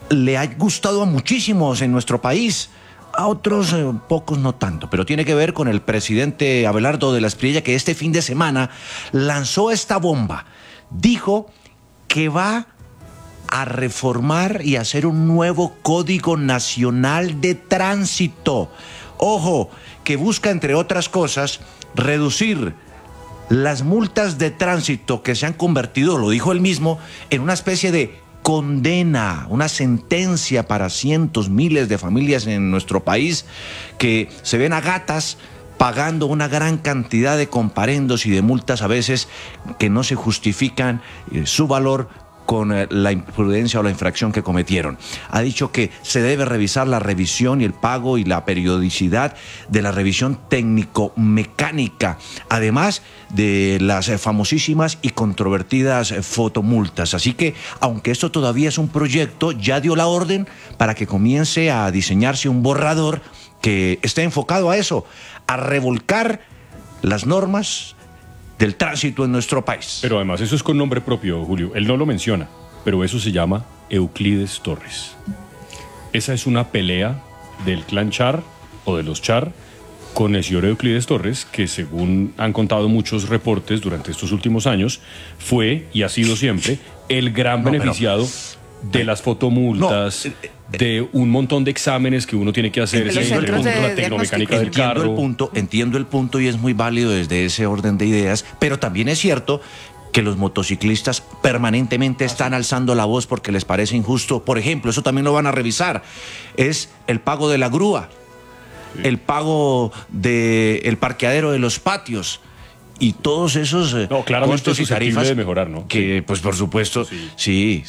le ha gustado a muchísimos en nuestro país. A otros pocos no tanto, pero tiene que ver con el presidente Abelardo de la Espriella, que este fin de semana lanzó esta bomba. Dijo que va a reformar y hacer un nuevo Código Nacional de Tránsito. Ojo, que busca, entre otras cosas, reducir las multas de tránsito que se han convertido, lo dijo él mismo, en una especie de condena, una sentencia para cientos, miles de familias en nuestro país que se ven a gatas pagando una gran cantidad de comparendos y de multas a veces que no se justifican su valor con la imprudencia o la infracción que cometieron. Ha dicho que se debe revisar la revisión y el pago y la periodicidad de la revisión técnico-mecánica, además de las famosísimas y controvertidas fotomultas. Así que, aunque esto todavía es un proyecto, ya dio la orden para que comience a diseñarse un borrador que esté enfocado a eso, a revolcar las normas del tránsito en nuestro país. Pero además eso es con nombre propio, Julio. Él no lo menciona, pero eso se llama Euclides Torres. Esa es una pelea del clan Char o de los Char con el señor Euclides Torres, que según han contado muchos reportes durante estos últimos años, fue y ha sido siempre el gran beneficiado de las fotomultas, de un montón de exámenes que uno tiene que hacer, la tecnomecánica del carro. Entiendo el punto y es muy válido desde ese orden de ideas, pero también es cierto que los motociclistas permanentemente están alzando la voz porque les parece injusto. Por ejemplo, eso también lo van a revisar, es el pago de la grúa, el pago del parqueadero de los patios. Y todos esos costos y tarifas de mejorar, ¿no? Que, pues por supuesto, sí.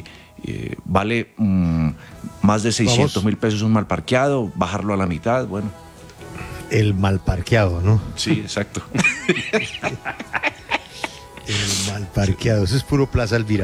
Vale más de 600,000 pesos un mal parqueado, bajarlo a la mitad, bueno. El mal parqueado, ¿no? Sí, exacto. El mal parqueado, eso es puro Plaza Elvira.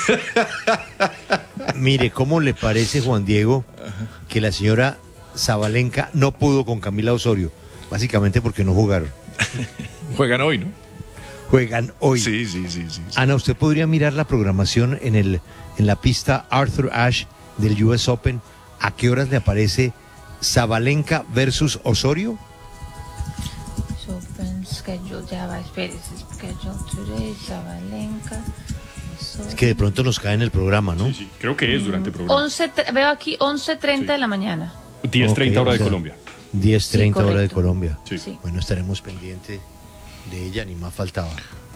Mire, ¿cómo le parece, Juan Diego, que la señora Zabalenka no pudo con Camila Osorio? Básicamente porque no jugaron. Juegan hoy, ¿no? Juegan hoy. Sí. Ana, ¿usted podría mirar la programación en la pista Arthur Ashe del US Open? ¿A qué horas le aparece Zabalenka versus Osorio? Open schedule, ya va, espérese, schedule today, Zabalenka. Es que de pronto nos cae en el programa, ¿no? Sí, creo que es durante el programa. Veo aquí 11:30 de la mañana. 10:30 hora de Colombia. 10:30 Sí, hora de Colombia. Sí. Bueno, estaremos pendientes de ella, ni más faltaba.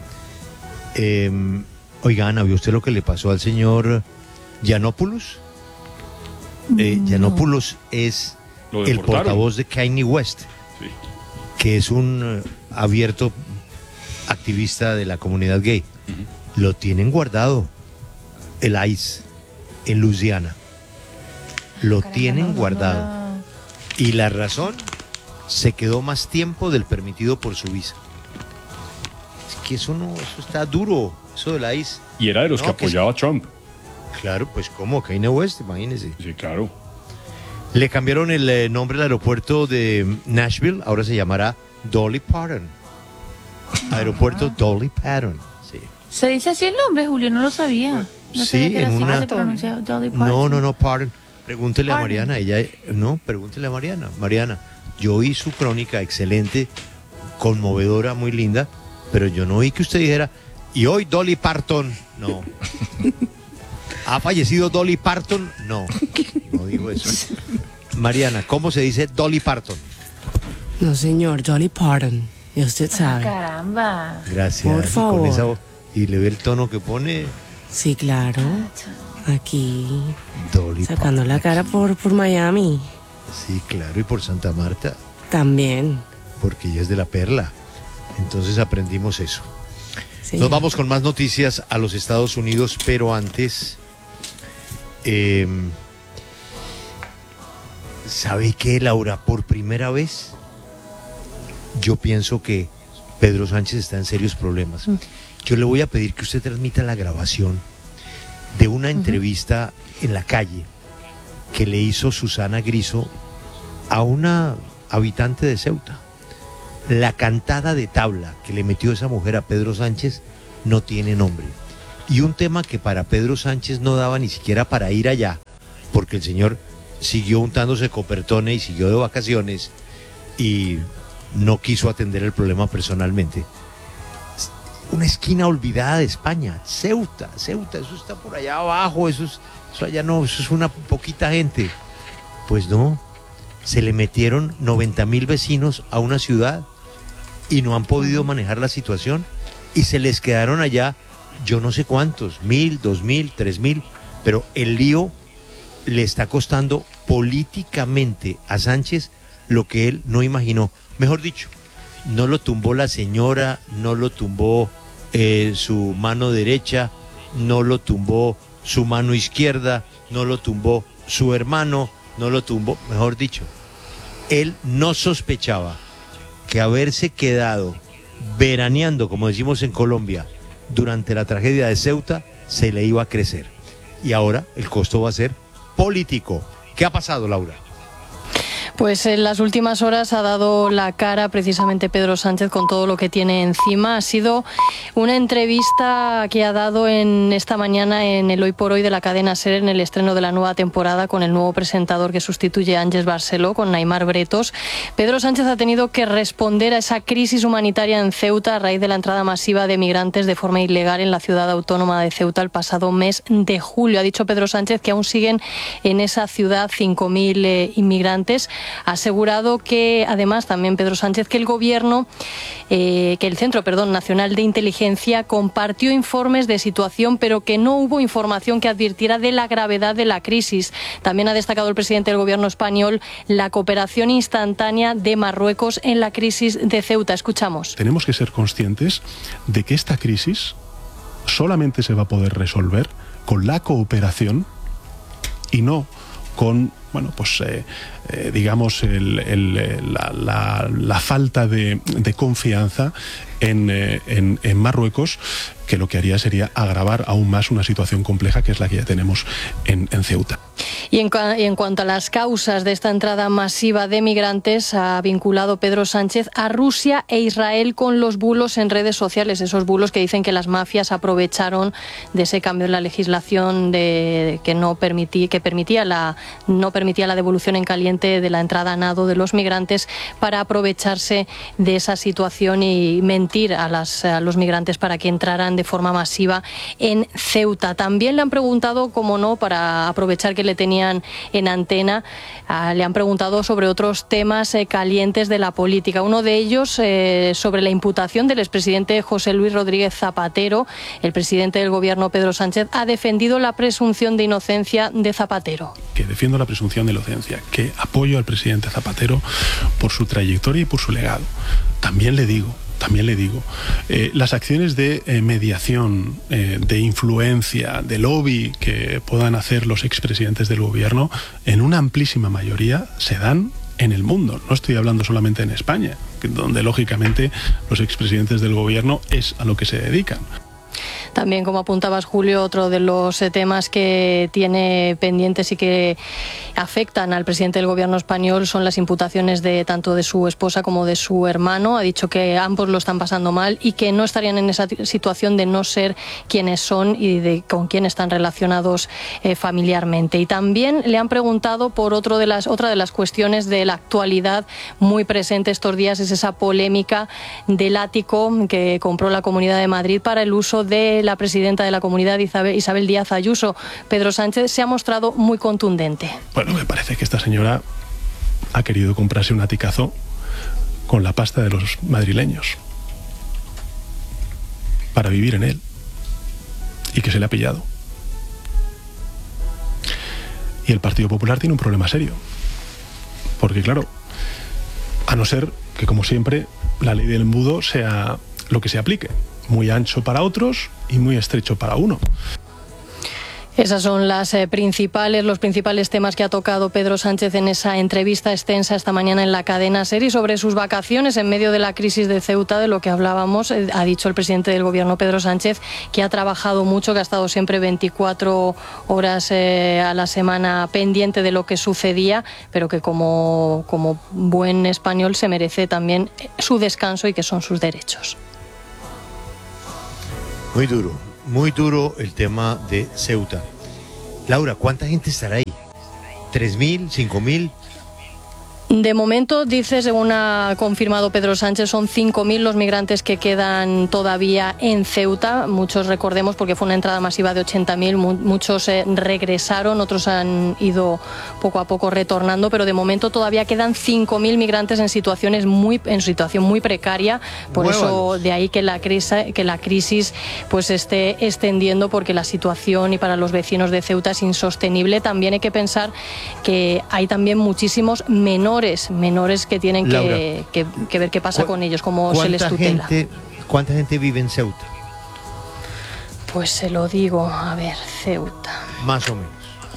Oiga, Ana, ¿vio usted lo que le pasó al señor Yiannopoulos? Yiannopoulos es el portavoz de Kanye West, que es un abierto activista de la comunidad gay. Lo tienen guardado el ICE en Luisiana. Lo tienen guardado. Y la razón, se quedó más tiempo del permitido por su visa. Es que eso está duro, eso de la ICE. Y era de los que apoyaba a Trump. Claro, pues ¿cómo? Kanye West, imagínese. Sí, claro. Le cambiaron el nombre al aeropuerto de Nashville, ahora se llamará Dolly Parton. Aeropuerto Dolly Parton. Sí. ¿Se dice así el nombre, Julio? No lo sabía. No Sí, sabía que en era así una... que se pronunciaba Dolly Parton. No, Parton. Pregúntele a Parton. Mariana, pregúntele a Mariana. Mariana, yo oí su crónica excelente, conmovedora, muy linda, pero yo no oí que usted dijera, y hoy Dolly Parton. No. ¿Ha fallecido Dolly Parton? No digo eso. Mariana, ¿cómo se dice Dolly Parton? No, señor, Dolly Parton. Y usted sabe. Caramba. Gracias. Por favor. Con esa voz. Y le ve el tono que pone Sí, claro. Aquí. Dolly Sacando Parton. la cara por Miami. Sí, claro, y por Santa Marta, También. porque ella es de la Perla. Entonces aprendimos eso. Sí. Nos vamos con más noticias a los Estados Unidos, pero antes, ¿sabe qué, Laura? Por primera vez, yo pienso que Pedro Sánchez está en serios problemas. Yo le voy a pedir que usted transmita la grabación de una entrevista en la calle que le hizo Susana Griso a una habitante de Ceuta. La cantada de tabla que le metió esa mujer a Pedro Sánchez no tiene nombre. Y un tema que para Pedro Sánchez no daba ni siquiera para ir allá, porque el señor siguió untándose copertones y siguió de vacaciones y no quiso atender el problema personalmente. Una esquina olvidada de España, Ceuta, eso está por allá abajo, eso allá no, eso es una poquita gente. Pues no, se le metieron 90.000 vecinos a una ciudad y no han podido manejar la situación y se les quedaron allá yo no sé cuántos, 1.000, 2.000, 3.000, pero el lío le está costando políticamente a Sánchez lo que él no imaginó. Mejor dicho, no lo tumbó la señora, no lo tumbó su mano derecha, no lo tumbó su mano izquierda, no lo tumbó su hermano, no lo tumbó, mejor dicho, él no sospechaba que haberse quedado veraneando, como decimos en Colombia, durante la tragedia de Ceuta, se le iba a crecer. Y ahora el costo va a ser político. ¿Qué ha pasado, Laura? Pues en las últimas horas ha dado la cara precisamente Pedro Sánchez con todo lo que tiene encima. Ha sido una entrevista que ha dado esta mañana en el Hoy por Hoy de la cadena SER en el estreno de la nueva temporada con el nuevo presentador que sustituye a Ángeles Barceló, con Neymar Bretos. Pedro Sánchez ha tenido que responder a esa crisis humanitaria en Ceuta a raíz de la entrada masiva de migrantes de forma ilegal en la ciudad autónoma de Ceuta el pasado mes de julio. Ha dicho Pedro Sánchez que aún siguen en esa ciudad 5.000 inmigrantes. Ha asegurado que, además, también Pedro Sánchez, que el Gobierno, que el Centro Nacional de Inteligencia compartió informes de situación, pero que no hubo información que advirtiera de la gravedad de la crisis. También ha destacado el presidente del Gobierno español la cooperación instantánea de Marruecos en la crisis de Ceuta. Escuchamos. Tenemos que ser conscientes de que esta crisis solamente se va a poder resolver con la cooperación y no con, digamos, la falta de confianza en Marruecos, que lo que haría sería agravar aún más una situación compleja que es la que ya tenemos en Ceuta. Y en cuanto a las causas de esta entrada masiva de migrantes, ha vinculado Pedro Sánchez a Rusia e Israel con los bulos en redes sociales, esos bulos que dicen que las mafias aprovecharon de ese cambio en la legislación que permitía la devolución en caliente de la entrada a nado de los migrantes, para aprovecharse de esa situación y mentir a los migrantes para que entraran de forma masiva en Ceuta. También le han preguntado, como no, para aprovechar que le tenían en antena, le han preguntado sobre otros temas calientes de la política. Uno de ellos sobre la imputación del expresidente José Luis Rodríguez Zapatero. El presidente del Gobierno, Pedro Sánchez, ha defendido la presunción de inocencia de Zapatero. Que defiendo la presunción de inocencia, que apoyo al presidente Zapatero por su trayectoria y por su legado. También le digo, las acciones de mediación, de influencia, de lobby que puedan hacer los expresidentes del gobierno, en una amplísima mayoría se dan en el mundo. No estoy hablando solamente en España, donde lógicamente los expresidentes del gobierno es a lo que se dedican. También, como apuntabas, Julio, otro de los temas que tiene pendientes y que afectan al presidente del Gobierno español son las imputaciones tanto de su esposa como de su hermano. Ha dicho que ambos lo están pasando mal y que no estarían en esa situación de no ser quienes son y con quién están relacionados familiarmente. Y también le han preguntado por otra de las cuestiones de la actualidad muy presente estos días, es esa polémica del ático que compró la Comunidad de Madrid para el uso de la presidenta de la comunidad, Isabel Díaz Ayuso. Pedro Sánchez se ha mostrado muy contundente. Bueno, me parece que esta señora ha querido comprarse un aticazo con la pasta de los madrileños para vivir en él, y que se le ha pillado. Y el Partido Popular tiene un problema serio, porque claro, a no ser que, como siempre, la ley del embudo sea lo que se aplique, muy ancho para otros y muy estrecho para uno. Esas son los principales temas que ha tocado Pedro Sánchez en esa entrevista extensa esta mañana en la cadena SER. Y sobre sus vacaciones en medio de la crisis de Ceuta, de lo que hablábamos, ha dicho el presidente del Gobierno, Pedro Sánchez, que ha trabajado mucho, que ha estado siempre 24 horas a la semana pendiente de lo que sucedía, pero que como buen español se merece también su descanso y que son sus derechos. Muy duro el tema de Ceuta. Laura, ¿cuánta gente estará ahí? 3.000, 5.000. De momento, dice, según ha confirmado Pedro Sánchez, son 5.000 los migrantes que quedan todavía en Ceuta. Muchos, recordemos, porque fue una entrada masiva de 80.000, muchos regresaron, otros han ido poco a poco retornando, pero de momento todavía quedan 5.000 migrantes en situación muy precaria. Por eso, de ahí que la crisis pues esté extendiendo, porque la situación y para los vecinos de Ceuta es insostenible. También hay que pensar que hay también muchísimos menores que tienen que ver qué pasa con ellos, cómo se les tutela. ¿Cuánta gente vive en Ceuta? Pues se lo digo, a ver, Ceuta. Más o menos.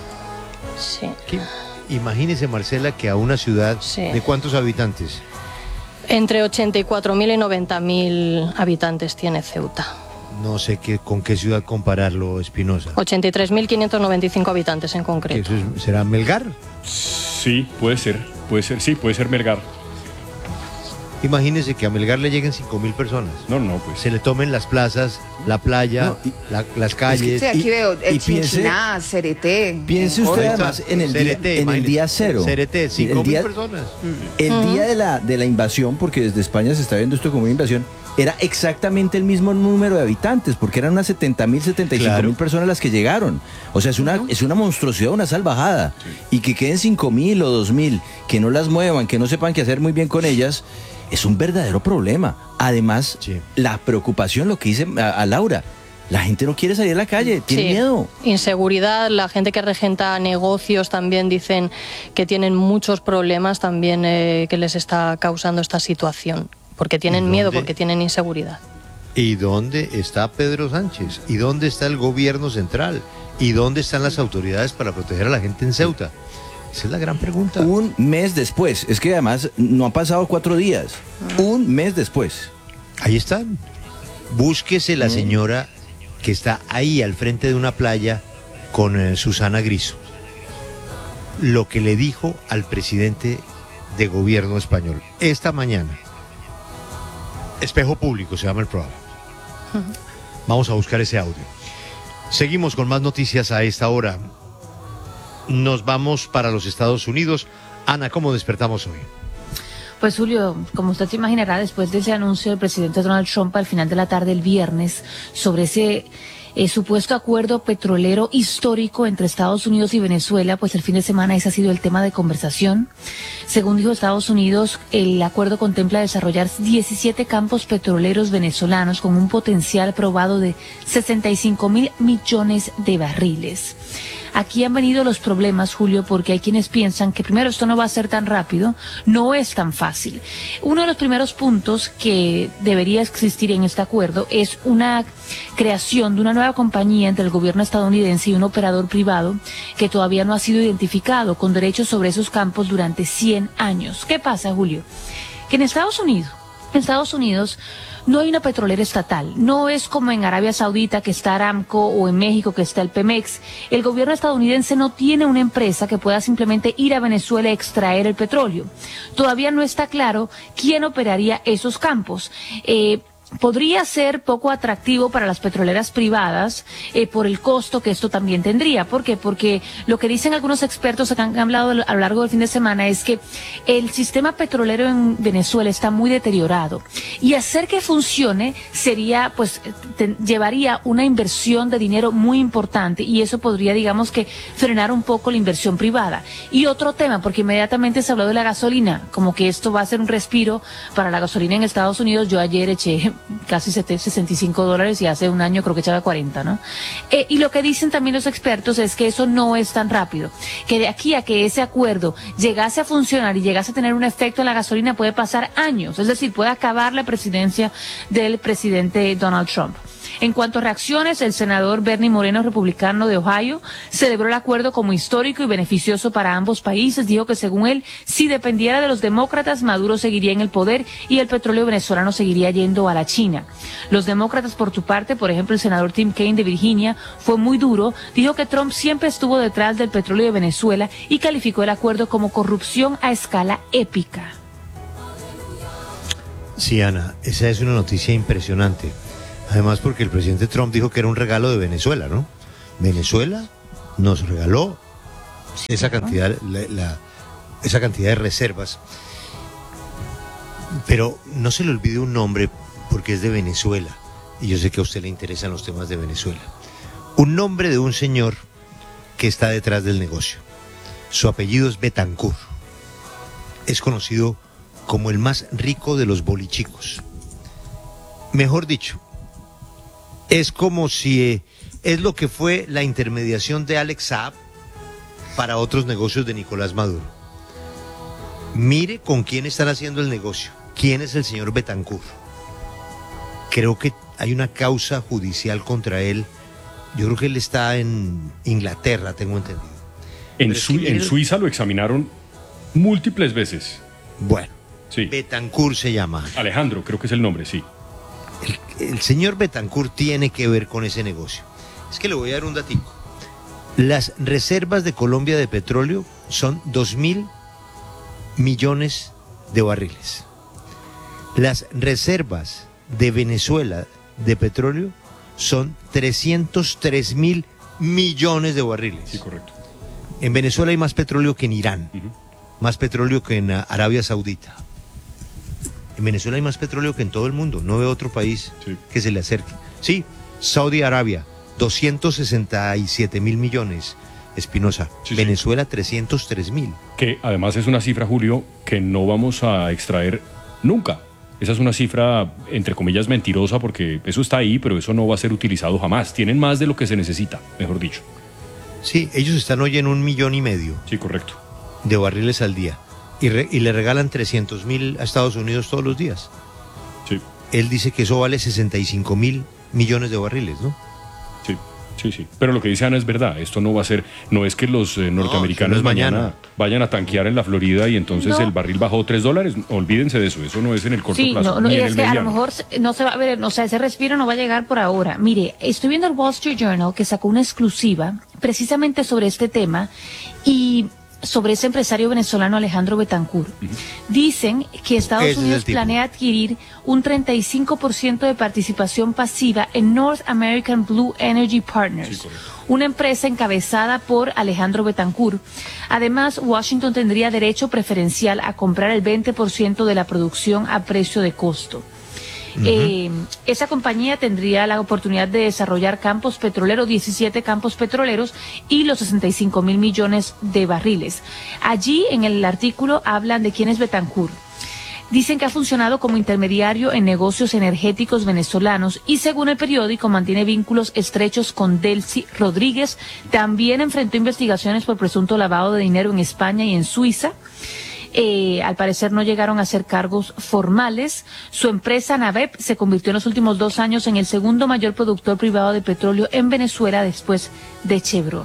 Sí. Imagínese, Marcela, que a una ciudad ¿de cuántos habitantes? Entre 84.000 y 90.000 habitantes tiene Ceuta. No sé con qué ciudad compararlo, Espinosa. 83.595 habitantes en concreto. ¿Será Melgar? Sí, puede ser, sí, puede ser Melgar. Imagínese que a Melgar le lleguen 5.000 personas. No, pues. Se le tomen las plazas, la playa, las calles. Sí, aquí veo el Chinchiná, Cereté. Piense usted además en el día cero. Cereté, 5.000 personas. El día de la invasión, porque desde España se está viendo esto como una invasión, era exactamente el mismo número de habitantes, porque eran unas 70.000, 75.000 personas las que llegaron. O sea, es una monstruosidad, una salvajada. Sí. Y que queden 5.000 o 2.000, que no las muevan, que no sepan qué hacer muy bien con ellas, es un verdadero problema. Además, la preocupación, lo que dice a Laura, la gente no quiere salir a la calle, tiene miedo. Inseguridad, la gente que regenta negocios también dicen que tienen muchos problemas también que les está causando esta situación. Porque tienen miedo, porque tienen inseguridad. ¿Y dónde está Pedro Sánchez? ¿Y dónde está el gobierno central? ¿Y dónde están las autoridades para proteger a la gente en Ceuta? Esa es la gran pregunta. Un mes después, es que además no ha pasado 4 días. Un mes después. Ahí están. Búsquese la señora que está ahí al frente de una playa con Susana Griso. Lo que le dijo al presidente de gobierno español esta mañana. Espejo Público se llama el programa. Vamos a buscar ese audio. Seguimos con más noticias a esta hora. Nos vamos para los Estados Unidos. Ana, ¿cómo despertamos hoy? Pues Julio, como usted se imaginará, después de ese anuncio del presidente Donald Trump al final de la tarde el viernes sobre ese supuesto acuerdo petrolero histórico entre Estados Unidos y Venezuela, pues el fin de semana ese ha sido el tema de conversación. Según dijo Estados Unidos, el acuerdo contempla desarrollar 17 campos petroleros venezolanos con un potencial probado de 65.000 millones de barriles. Aquí han venido los problemas, Julio, porque hay quienes piensan que primero esto no va a ser tan rápido, no es tan fácil. Uno de los primeros puntos que debería existir en este acuerdo es una creación de una nueva compañía entre el gobierno estadounidense y un operador privado que todavía no ha sido identificado, con derechos sobre esos campos durante 100 años. ¿Qué pasa, Julio? Que en Estados Unidos no hay una petrolera estatal, no es como en Arabia Saudita que está Aramco o en México que está el Pemex. El gobierno estadounidense no tiene una empresa que pueda simplemente ir a Venezuela a extraer el petróleo. Todavía no está claro quién operaría esos campos. Podría ser poco atractivo para las petroleras privadas por el costo que esto también tendría. ¿Por qué? Porque lo que dicen algunos expertos que han hablado a lo largo del fin de semana es que el sistema petrolero en Venezuela está muy deteriorado y hacer que funcione sería, pues, llevaría una inversión de dinero muy importante y eso podría, digamos que, frenar un poco la inversión privada. Y otro tema, porque inmediatamente se habló de la gasolina, como que esto va a ser un respiro para la gasolina en Estados Unidos. Yo ayer eché casi $65 y hace un año creo que echaba 40, ¿no? Y lo que dicen también los expertos es que eso no es tan rápido, que de aquí a que ese acuerdo llegase a funcionar y llegase a tener un efecto en la gasolina puede pasar años, es decir, puede acabar la presidencia del presidente Donald Trump. En cuanto a reacciones, el senador Bernie Moreno, republicano de Ohio, celebró el acuerdo como histórico y beneficioso para ambos países. Dijo que según él, si dependiera de los demócratas, Maduro seguiría en el poder y el petróleo venezolano seguiría yendo a la China. Los demócratas, por su parte, por ejemplo, el senador Tim Kaine de Virginia, fue muy duro. Dijo que Trump siempre estuvo detrás del petróleo de Venezuela y calificó el acuerdo como corrupción a escala épica. Sí, Ana, esa es una noticia impresionante. Además porque el presidente Trump dijo que era un regalo de Venezuela, ¿no? Venezuela nos regaló esa cantidad, esa cantidad de reservas. Pero no se le olvide un nombre, porque es de Venezuela, y yo sé que a usted le interesan los temas de Venezuela. Un nombre de un señor que está detrás del negocio. Su apellido es Betancur. Es conocido como el más rico de los bolichicos. Mejor dicho, es como si es lo que fue la intermediación de Alex Saab para otros negocios de Nicolás Maduro. Mire con quién están haciendo el negocio. ¿Quién es el señor Betancur? Creo que hay una causa judicial contra él. Yo creo que él está en Inglaterra, tengo entendido. En Suiza lo examinaron múltiples veces. Bueno, sí. Betancur se llama. Alejandro, creo que es el nombre, sí. El señor Betancur tiene que ver con ese negocio. Es que le voy a dar un datico. Las reservas de Colombia de petróleo son 2.000 millones de barriles. Las reservas de Venezuela de petróleo son 303.000 millones de barriles. Sí, correcto. En Venezuela hay más petróleo que en Irán, más petróleo que en Arabia Saudita. En Venezuela hay más petróleo que en todo el mundo. No veo otro país que se le acerque. Sí, Saudi Arabia, 267.000 millones. Espinosa, sí, Venezuela 303.000. Que además es una cifra, Julio, que no vamos a extraer nunca. Esa es una cifra, entre comillas, mentirosa, porque eso está ahí, pero eso no va a ser utilizado jamás. Tienen más de lo que se necesita, mejor dicho. Sí, ellos están hoy en 1,5 millones. Sí, correcto. De barriles al día. Y le regalan 300.000 a Estados Unidos todos los días. Sí. Él dice que eso vale 65.000 millones de barriles, ¿no? Sí. Sí, sí. Pero lo que dice Ana es verdad. Esto no va a ser, no es que los norteamericanos mañana vayan a tanquear en la Florida y entonces el barril bajó $3. Olvídense de eso. Eso no es en el corto plazo. No, es que a lo mejor no se va a ver, o sea, ese respiro no va a llegar por ahora. Mire, estoy viendo el Wall Street Journal que sacó una exclusiva precisamente sobre este tema y sobre ese empresario venezolano Alejandro Betancur. Dicen que Estados Unidos planea adquirir un 35% de participación pasiva en North American Blue Energy Partners, una empresa encabezada por Alejandro Betancur. Además, Washington tendría derecho preferencial a comprar el 20% de la producción a precio de costo. Esa compañía tendría la oportunidad de desarrollar campos petroleros, 17 campos petroleros y los 65.000 millones de barriles. Allí en el artículo hablan de quién es Betancur. Dicen que ha funcionado como intermediario en negocios energéticos venezolanos y según el periódico mantiene vínculos estrechos con Delcy Rodríguez. También enfrentó investigaciones por presunto lavado de dinero en España y en Suiza. Al parecer no llegaron a hacer cargos formales. Su empresa Navep se convirtió en los últimos 2 años en el segundo mayor productor privado de petróleo en Venezuela después de Chevron.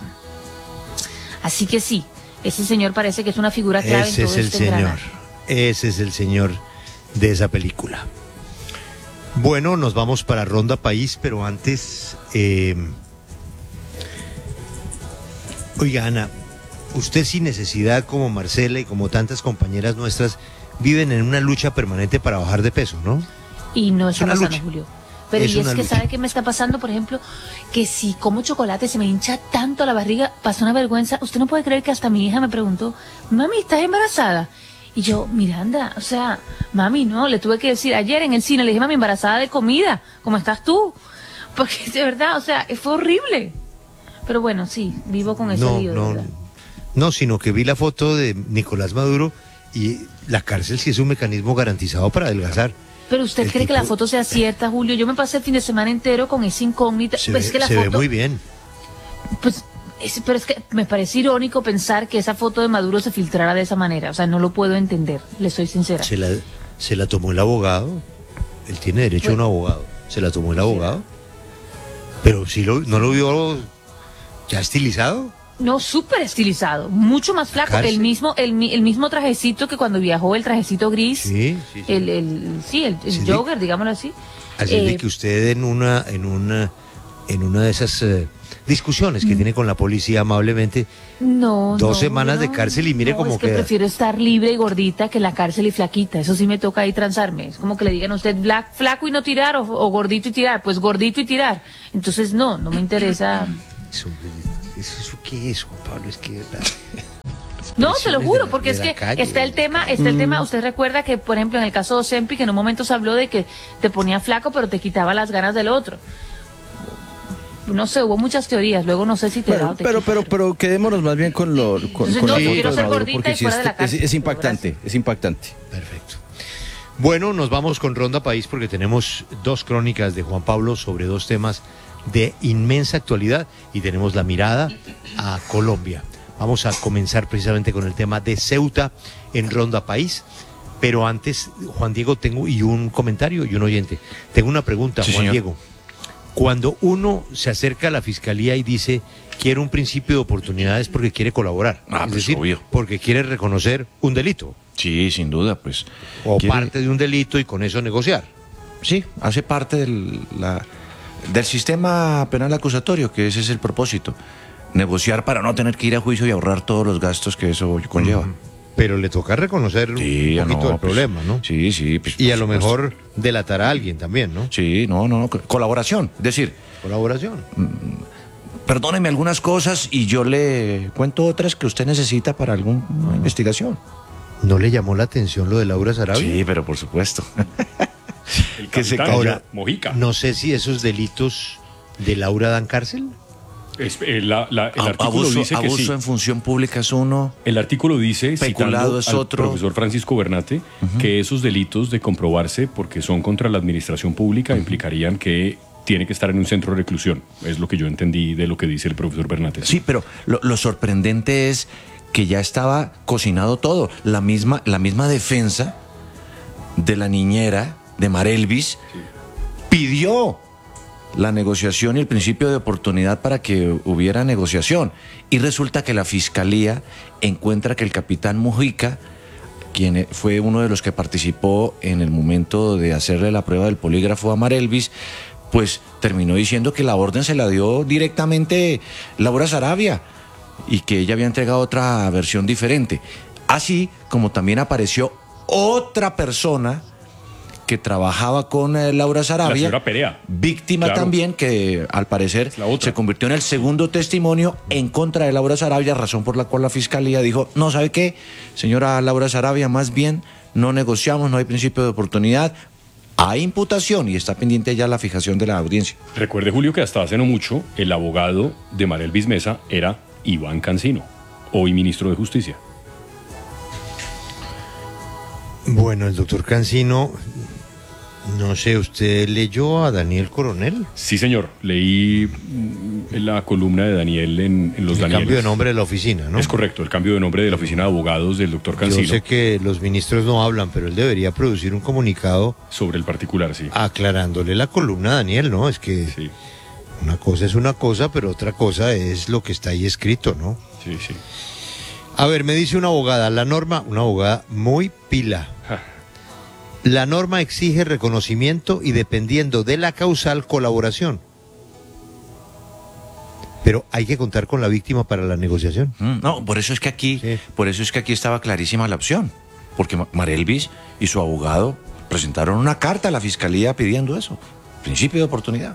Así que sí, ese señor parece que es una figura clave en todo este engranaje. Ese es el señor de esa película. Bueno, nos vamos para Ronda País, pero antes, oiga, Ana, usted sin necesidad, como Marcela y como tantas compañeras nuestras, viven en una lucha permanente para bajar de peso, ¿no? Y no está pasando, lucha. Julio. Pero y es que ¿sabe qué me está pasando? Por ejemplo, que si como chocolate se me hincha tanto la barriga, pasa una vergüenza. Usted no puede creer que hasta mi hija me preguntó, mami, ¿estás embarazada? Y yo, Miranda, o sea, mami, no, le tuve que decir ayer en el cine, le dije, mami, embarazada de comida, ¿cómo estás tú? Porque de verdad, o sea, fue horrible. Pero bueno, sí, vivo con ese lío, ¿verdad? No, sino que vi la foto de Nicolás Maduro y la cárcel sí es un mecanismo garantizado para adelgazar. Pero usted cree que la foto sea cierta, Julio. Yo me pasé el fin de semana entero con esa incógnita. Se ve muy bien. Pues, pero es que me parece irónico pensar que esa foto de Maduro se filtrara de esa manera. O sea, no lo puedo entender, le soy sincera. Se la tomó el abogado. Él tiene derecho a un abogado. Se la tomó el abogado. Pero sí ¿no lo vio ya estilizado? No, súper estilizado, mucho más flaco, el mismo trajecito que cuando viajó, el trajecito gris, sí. el jogger, digámoslo así. Así de que usted en una de esas discusiones que tiene con la policía amablemente, 2 semanas de cárcel y mire cómo queda. Prefiero estar libre y gordita que en la cárcel y flaquita, eso sí me toca ahí transarme, es como que le digan a usted flaco y no tirar o gordito y tirar, pues gordito y tirar, entonces no me interesa. ¿Eso qué es, Juan Pablo? Es que... No, te lo juro, porque es que está el tema, usted recuerda que, por ejemplo, en el caso de Ozempic, que en un momento se habló de que te ponía flaco, pero te quitaba las ganas del otro. No sé, hubo muchas teorías, luego no sé si te da o te quita. Pero quedémonos más bien con lo... Entonces, no, yo quiero ser gordita y fuera de la casa. Es impactante, es impactante. Perfecto. Bueno, nos vamos con Ronda País porque tenemos dos crónicas de Juan Pablo sobre dos temas de inmensa actualidad y tenemos la mirada a Colombia. Vamos a comenzar precisamente con el tema de Ceuta en Ronda País. Pero antes, Juan Diego, tengo un comentario y un oyente. Tengo una pregunta, sí, Juan señor. Diego. Cuando uno se acerca a la fiscalía y dice quiere un principio de oportunidades porque quiere colaborar, es pues decir, obvio. porque quiere reconocer un delito. Sí, sin duda, pues. O parte de un delito y con eso negociar. Sí, hace parte del sistema penal acusatorio, que ese es el propósito. Negociar para no tener que ir a juicio y ahorrar todos los gastos que eso conlleva. Pero le toca reconocer un poquito el problema, ¿no? Sí. Pues, y a lo mejor delatar a alguien también, ¿no? Sí, no. Colaboración. Es decir, colaboración. Perdóneme algunas cosas y yo le cuento otras que usted necesita para alguna investigación. ¿No le llamó la atención lo de Laura Sarabia? Sí, pero por supuesto. El que se ahora, Mojica. No sé si esos delitos de Laura dan cárcel. El artículo dice que abuso sí. en función pública es uno. El artículo dice, peculado citando es al otro. profesor Francisco Bernate, que esos delitos de comprobarse porque son contra la administración pública implicarían que tiene que estar en un centro de reclusión. Es lo que yo entendí de lo que dice el profesor Bernate. Sí, pero lo sorprendente es que ya estaba cocinado todo. La misma defensa de la niñera de Marelvis pidió la negociación y el principio de oportunidad para que hubiera negociación. Y resulta que la fiscalía encuentra que el capitán Mojica, quien fue uno de los que participó en el momento de hacerle la prueba del polígrafo a Marelvis, pues terminó diciendo que la orden se la dio directamente Laura Sarabia y que ella había entregado otra versión diferente. Así como también apareció otra persona que trabajaba con Laura Sarabia, la señora Perea, víctima claro, también, que al parecer se convirtió en el segundo testimonio en contra de Laura Sarabia, razón por la cual la fiscalía dijo, no, ¿sabe qué? Señora Laura Sarabia, más bien no negociamos, no hay principio de oportunidad, hay imputación y está pendiente ya la fijación de la audiencia. Recuerde, Julio, que hasta hace no mucho el abogado de Marelvis Mesa era Iván Cancino, hoy ministro de Justicia. Bueno, el doctor Cancino, no sé, ¿usted leyó a Daniel Coronel? Sí, señor, leí la columna de Daniel en Los Danieles. El cambio de nombre de la oficina, ¿no? Es correcto, el cambio de nombre de la oficina de abogados del doctor Cancino. Yo sé que los ministros no hablan, pero él debería producir un comunicado sobre el particular, sí. Aclarándole la columna a Daniel, ¿no? Es que sí. Una cosa es una cosa, pero otra cosa es lo que está ahí escrito, ¿no? Sí. A ver, me dice una abogada, la norma, una abogada muy pila. La norma exige reconocimiento y dependiendo de la causal, colaboración. Pero hay que contar con la víctima para la negociación. No, por eso es que aquí estaba clarísima la opción, porque Marelvis y su abogado presentaron una carta a la fiscalía pidiendo eso, principio de oportunidad.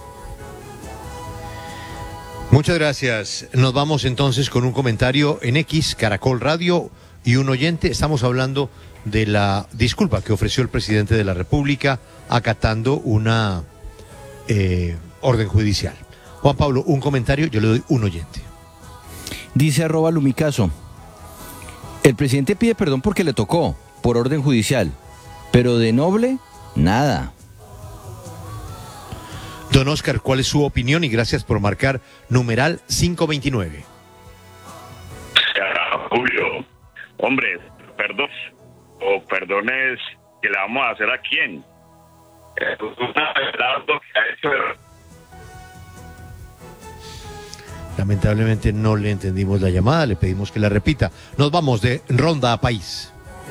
Muchas gracias. Nos vamos entonces con un comentario en X, Caracol Radio y un oyente. Estamos hablando de la disculpa que ofreció el presidente de la República acatando una orden judicial. Juan Pablo, un comentario, yo le doy un oyente. Dice @Lumicaso, el presidente pide perdón porque le tocó, por orden judicial, pero de noble, nada. Don Oscar, ¿cuál es su opinión? Y gracias por marcar numeral 529. Julio, hombre, perdón, o perdones que le vamos a hacer a quién. Es una verdad lo que ha hecho. Lamentablemente no le entendimos la llamada, le pedimos que la repita. Nos vamos de Ronda a País.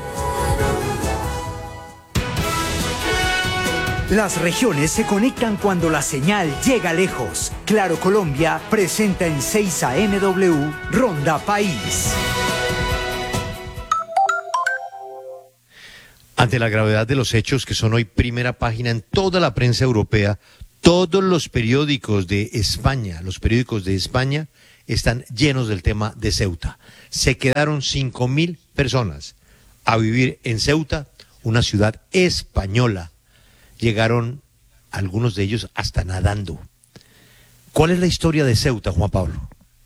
Las regiones se conectan cuando la señal llega lejos. Claro Colombia presenta en 6 AMW Ronda País. Ante la gravedad de los hechos que son hoy primera página en toda la prensa europea, todos los periódicos de España están llenos del tema de Ceuta. Se quedaron 5.000 personas a vivir en Ceuta, una ciudad española. Llegaron algunos de ellos hasta nadando. ¿Cuál es la historia de Ceuta, Juan Pablo?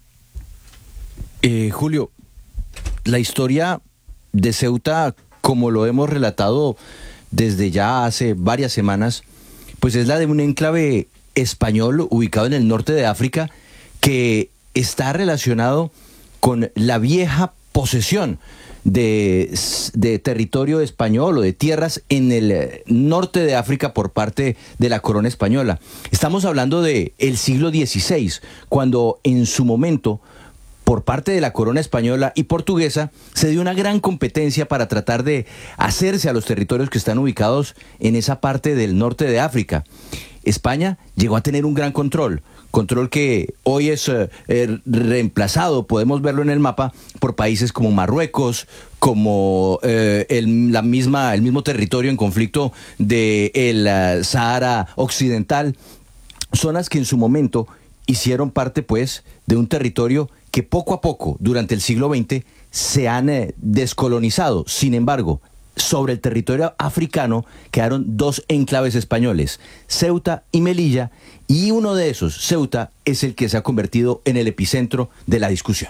Julio, la historia de Ceuta, como lo hemos relatado desde ya hace varias semanas, pues es la de un enclave español ubicado en el norte de África que está relacionado con la vieja posesión de territorio español o de tierras en el norte de África por parte de la corona española. Estamos hablando del siglo XVI, cuando en su momento, por parte de la corona española y portuguesa, se dio una gran competencia para tratar de hacerse a los territorios que están ubicados en esa parte del norte de África. España llegó a tener un gran control que hoy es reemplazado, podemos verlo en el mapa, por países como Marruecos, como el mismo territorio en conflicto del Sahara Occidental, zonas que en su momento hicieron parte pues de un territorio que poco a poco durante el siglo XX se han descolonizado. Sin embargo, sobre el territorio africano quedaron dos enclaves españoles, Ceuta y Melilla, y uno de esos, Ceuta, es el que se ha convertido en el epicentro de la discusión.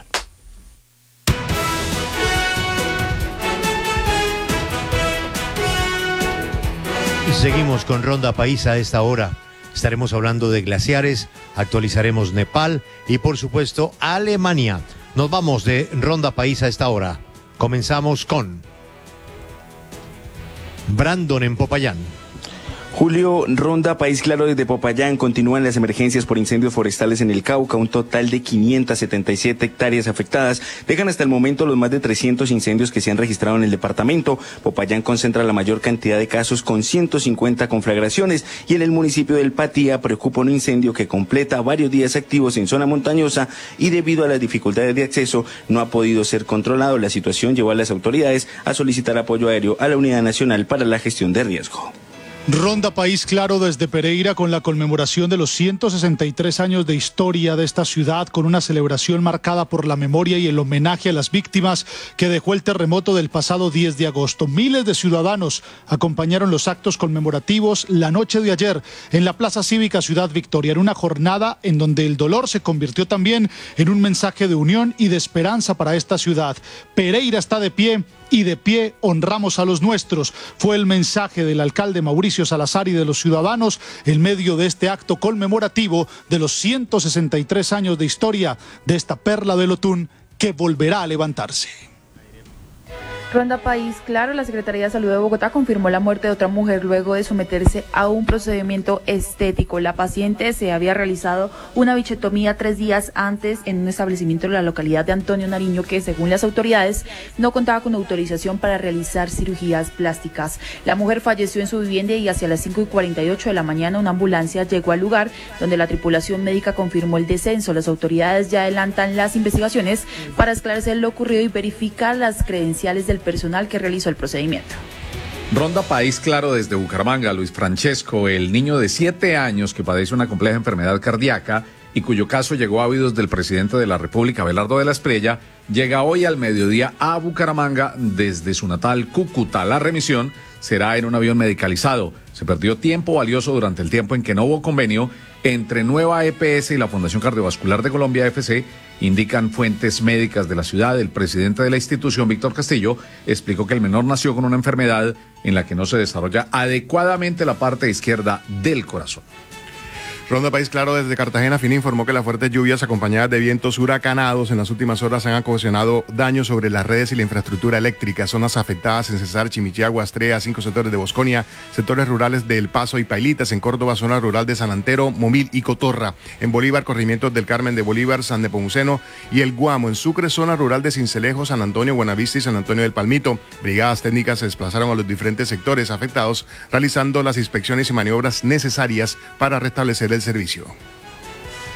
Seguimos con Ronda País a esta hora. Estaremos hablando de glaciares, actualizaremos Nepal y por supuesto Alemania. Nos vamos de Ronda País a esta hora. Comenzamos con Brandon en Popayán. Julio, Ronda País Claro desde Popayán. Continúan las emergencias por incendios forestales en el Cauca. Un total de 577 hectáreas afectadas dejan hasta el momento los más de 300 incendios que se han registrado en el departamento. Popayán concentra la mayor cantidad de casos con 150 conflagraciones y en el municipio del Patía preocupa un incendio que completa varios días activos en zona montañosa y debido a las dificultades de acceso no ha podido ser controlado. La situación llevó a las autoridades a solicitar apoyo aéreo a la Unidad Nacional para la Gestión de Riesgo. Ronda País Claro desde Pereira con la conmemoración de los 163 años de historia de esta ciudad, con una celebración marcada por la memoria y el homenaje a las víctimas que dejó el terremoto del pasado 10 de agosto. Miles de ciudadanos acompañaron los actos conmemorativos la noche de ayer en la Plaza Cívica Ciudad Victoria, en una jornada en donde el dolor se convirtió también en un mensaje de unión y de esperanza para esta ciudad. Pereira está de pie y de pie honramos a los nuestros. Fue el mensaje del alcalde Mauricio Salazar y de los ciudadanos en medio de este acto conmemorativo de los 163 años de historia de esta perla del Otún que volverá a levantarse. Ronda País Claro, la Secretaría de Salud de Bogotá confirmó la muerte de otra mujer luego de someterse a un procedimiento estético. La paciente se había realizado una bichectomía 3 días antes en un establecimiento de la localidad de Antonio Nariño que, según las autoridades, no contaba con autorización para realizar cirugías plásticas. La mujer falleció en su vivienda y hacia las 5:48 de la mañana una ambulancia llegó al lugar donde la tripulación médica confirmó el descenso. Las autoridades ya adelantan las investigaciones para esclarecer lo ocurrido y verificar las credenciales del personal que realizó el procedimiento. Ronda País Claro desde Bucaramanga. Luis Francesco, el niño de 7 años que padece una compleja enfermedad cardíaca y cuyo caso llegó a oídos del presidente de la República, Abelardo de la Espriella, llega hoy al mediodía a Bucaramanga desde su natal Cúcuta. La remisión será en un avión medicalizado. Se perdió tiempo valioso durante el tiempo en que no hubo convenio entre Nueva EPS y la Fundación Cardiovascular de Colombia, FC, indican fuentes médicas de la ciudad. El presidente de la institución, Víctor Castillo, explicó que el menor nació con una enfermedad en la que no se desarrolla adecuadamente la parte izquierda del corazón. Ronda País Claro desde Cartagena. FINA informó que las fuertes lluvias acompañadas de vientos huracanados en las últimas horas han ocasionado daños sobre las redes y la infraestructura eléctrica. Zonas afectadas en Cesar, Chimichiagua, Astrea, 5 sectores de Bosconia, sectores rurales de El Paso y Pailitas. En Córdoba, zona rural de San Antero, Momil y Cotorra. En Bolívar, corregimientos del Carmen de Bolívar, San Nepomuceno y El Guamo. En Sucre, zona rural de Cincelejo, San Antonio, Buenavista y San Antonio del Palmito. Brigadas técnicas se desplazaron a los diferentes sectores afectados, realizando las inspecciones y maniobras necesarias para restablecer el servicio.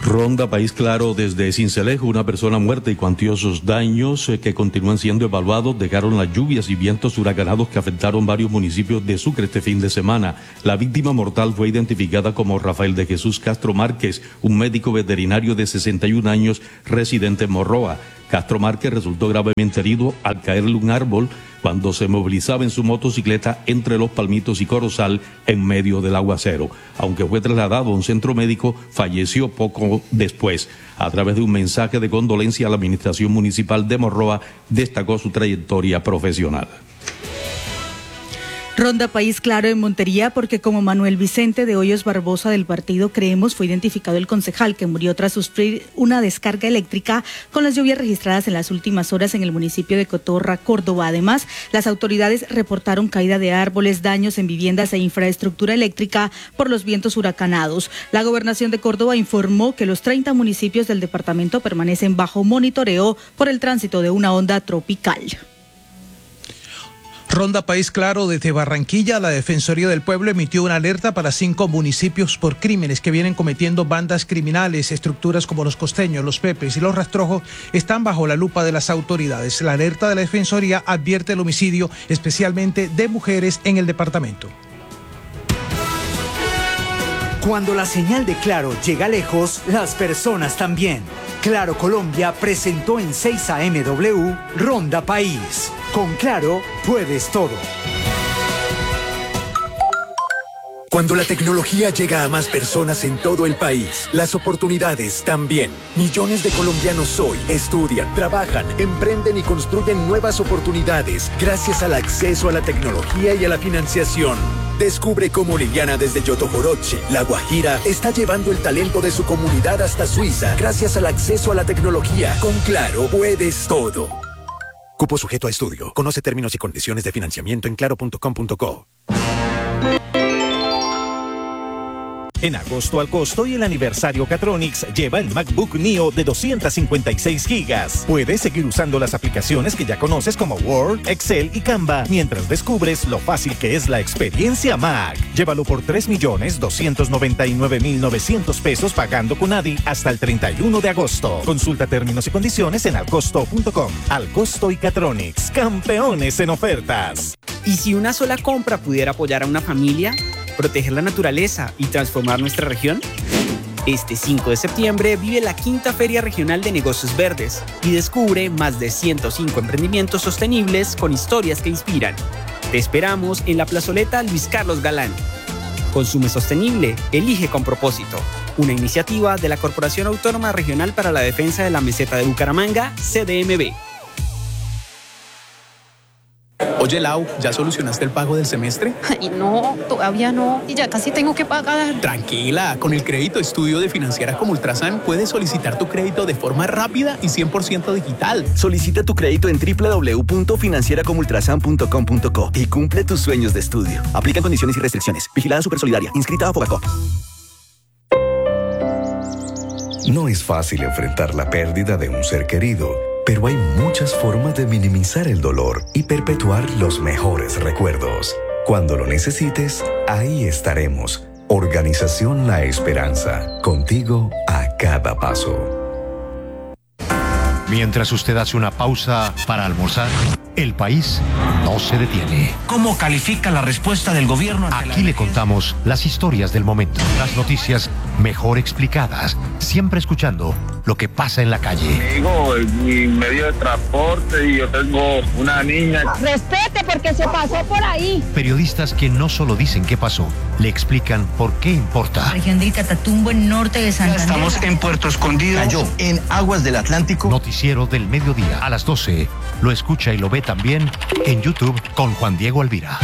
Ronda País Claro desde Sincelejo, una persona muerta y cuantiosos daños que continúan siendo evaluados dejaron las lluvias y vientos huracanados que afectaron varios municipios de Sucre este fin de semana. La víctima mortal fue identificada como Rafael de Jesús Castro Márquez, un médico veterinario de 61 años residente en Morroa. Castro Márquez resultó gravemente herido al caerle un árbol cuando se movilizaba en su motocicleta entre Los Palmitos y Corozal en medio del aguacero. Aunque fue trasladado a un centro médico, falleció poco después. A través de un mensaje de condolencia a la Administración Municipal de Morroa, destacó su trayectoria profesional. Ronda País Claro en Montería, porque como Manuel Vicente de Hoyos Barbosa del partido Creemos fue identificado el concejal que murió tras sufrir una descarga eléctrica con las lluvias registradas en las últimas horas en el municipio de Cotorra, Córdoba. Además, las autoridades reportaron caída de árboles, daños en viviendas e infraestructura eléctrica por los vientos huracanados. La Gobernación de Córdoba informó que los 30 municipios del departamento permanecen bajo monitoreo por el tránsito de una onda tropical. Ronda País Claro desde Barranquilla. La Defensoría del Pueblo emitió una alerta para 5 municipios por crímenes que vienen cometiendo bandas criminales. Estructuras como los Costeños, los Pepes y los Rastrojos están bajo la lupa de las autoridades. La alerta de la Defensoría advierte el homicidio, especialmente de mujeres, en el departamento. Cuando la señal de Claro llega lejos, las personas también. Claro Colombia presentó en 6 AMW Ronda País. Con Claro puedes todo. Cuando la tecnología llega a más personas en todo el país, las oportunidades también. Millones de colombianos hoy estudian, trabajan, emprenden y construyen nuevas oportunidades gracias al acceso a la tecnología y a la financiación. Descubre cómo Liliana desde Yotojoroche, La Guajira, está llevando el talento de su comunidad hasta Suiza gracias al acceso a la tecnología. Con Claro puedes todo. Cupo sujeto a estudio. Conoce términos y condiciones de financiamiento en claro.com.co. En agosto al costo y el aniversario Catronics lleva el MacBook Neo de 256 GB. Puedes seguir usando las aplicaciones que ya conoces como Word, Excel y Canva mientras descubres lo fácil que es la experiencia Mac. Llévalo por 3.299.900 pesos pagando con ADI hasta el 31 de agosto. Consulta términos y condiciones en alcosto.com. Alcosto y Catronics, campeones en ofertas. ¿Y si una sola compra pudiera apoyar a una familia, proteger la naturaleza y transformar nuestra región? Este 5 de septiembre vive la 5ª Feria Regional de Negocios Verdes y descubre más de 105 emprendimientos sostenibles con historias que inspiran. Te esperamos en la plazoleta Luis Carlos Galán. Consume sostenible, elige con propósito. Una iniciativa de la Corporación Autónoma Regional para la Defensa de la Meseta de Bucaramanga, CDMB. Oye, Lau, ¿ya solucionaste el pago del semestre? Ay, no, todavía no. Y ya casi tengo que pagar. Tranquila, con el crédito estudio de Financiera como Ultrasan puedes solicitar tu crédito de forma rápida y 100% digital. Solicita tu crédito en www.financieracomultrasan.com.co y cumple tus sueños de estudio. Aplican condiciones y restricciones. Vigilada Supersolidaria. Inscrita a Fogacop. No es fácil enfrentar la pérdida de un ser querido, pero hay muchas formas de minimizar el dolor y perpetuar los mejores recuerdos. Cuando lo necesites, ahí estaremos. Organización La Esperanza, contigo a cada paso. Mientras usted hace una pausa para almorzar, el país no se detiene. ¿Cómo califica la respuesta del gobierno? Aquí le contamos las historias del momento, las noticias mejor explicadas, siempre escuchando lo que pasa en la calle. Digo, mi medio de transporte y yo tengo una niña. Respete porque se pasó por ahí. Periodistas que no solo dicen qué pasó, le explican por qué importa. Región del Catatumbo, en norte de Santander. Estamos en Puerto Escondido, cayó en aguas del Atlántico. Noticiero del mediodía a las 12. Lo escucha y lo ve también en YouTube con Juan Diego Alvira.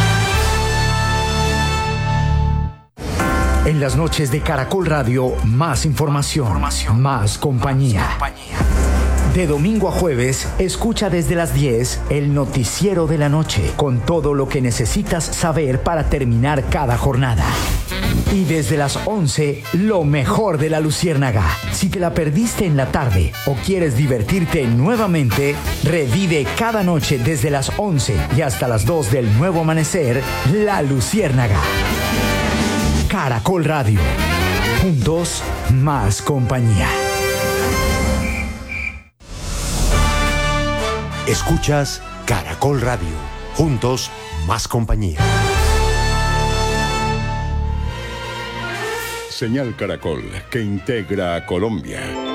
En las noches de Caracol Radio, más información, más compañía. De domingo a jueves, escucha desde las 10 el noticiero de la noche, con todo lo que necesitas saber para terminar cada jornada. Y desde las 11, lo mejor de la Luciérnaga. Si te la perdiste en la tarde o quieres divertirte nuevamente, revive cada noche desde las 11 y hasta las 2 del nuevo amanecer, La Luciérnaga. Caracol Radio. Juntos, más compañía. Escuchas Caracol Radio. Juntos, más compañía. Señal Caracol, que integra a Colombia.